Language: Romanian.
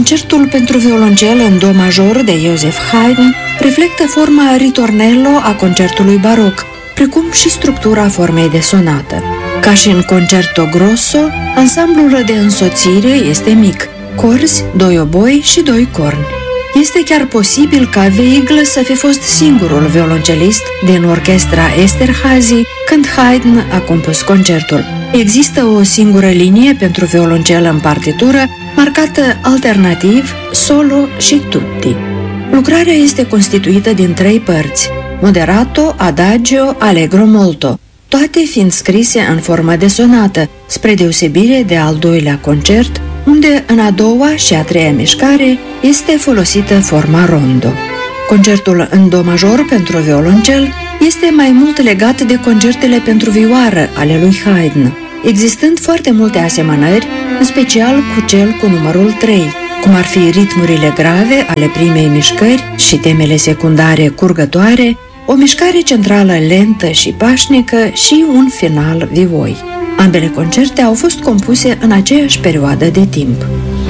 Concertul pentru violoncel în do major de Joseph Haydn reflectă forma ritornello a concertului baroc, precum și structura formei de sonată. Ca și în concerto grosso, ansamblul de însoțire este mic, corzi, 2 oboi și 2 corni. Este chiar posibil ca Weigl să fi fost singurul violoncelist din orchestra Esterházy când Haydn a compus concertul. Există o singură linie pentru violoncel în partitură, marcată alternativ, solo și tutti. Lucrarea este constituită din 3 părți: moderato, adagio, allegro molto, toate fiind scrise în formă de sonată, spre deosebire de al doilea concert, unde în a doua și a treia mișcare este folosită forma rondo. Concertul în do major pentru violoncel este mai mult legat de concertele pentru vioară ale lui Haydn, existând foarte multe asemănări, în special cu cel cu numărul 3, cum ar fi ritmurile grave ale primei mișcări și temele secundare curgătoare, o mișcare centrală lentă și pașnică și un final vivoi. Ambele concerte au fost compuse în aceeași perioadă de timp.